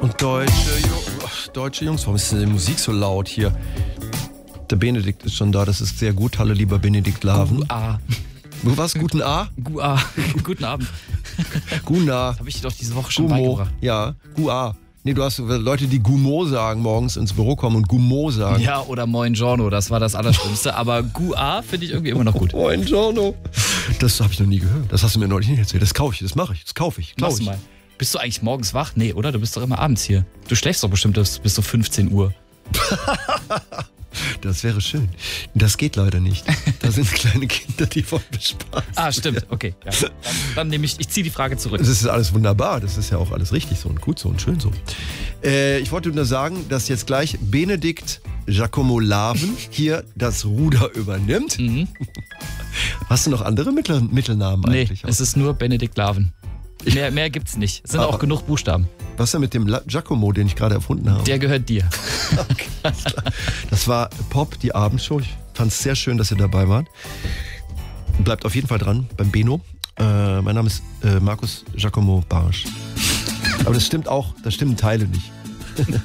Und deutsche Jungs, warum ist denn die Musik so laut hier? Der Benedikt ist schon da, das ist sehr gut. Hallo, lieber Benedikt Laven. Gua. Du warst guten A? Gua. Guten Abend. Guna. Habe ich dir doch diese Woche schon Gumo. beigebracht. Ja, Gua. Nee, du hast Leute, die Gumo sagen, morgens ins Büro kommen und Gumo sagen. Ja, oder Moin Giorno, das war das Allerschlimmste. Aber Gua finde ich irgendwie immer noch gut. Moin Giorno. Das habe ich noch nie gehört. Das hast du mir neulich nicht erzählt. Das kaufe ich, das mache ich, das kaufe ich. Mach's mal. Bist du eigentlich morgens wach? Nee, oder? Du bist doch immer abends hier. Du schläfst doch bestimmt bis so 15 Uhr. Das wäre schön. Das geht leider nicht. Da sind kleine Kinder, die wollen bespaßen. Ah, stimmt. Okay. Ja. Dann nehme ich ziehe die Frage zurück. Das ist alles wunderbar. Das ist ja auch alles richtig so und gut so und schön so. Ich wollte nur sagen, dass jetzt gleich Benedikt Giacomo Laven hier das Ruder übernimmt. Mhm. Hast du noch andere Mittelnamen Nee, eigentlich? es ist nur Benedikt Laven. Mehr gibt's nicht. Es sind auch genug Buchstaben. Was ist denn mit dem Giacomo, den ich gerade erfunden habe? Der gehört dir. Okay, das war Pop, die Abendshow. Ich fand es sehr schön, dass ihr dabei wart. Bleibt auf jeden Fall dran beim Beno. Mein Name ist Markus Giacomo Barsch. Aber das stimmt auch, das stimmen Teile nicht.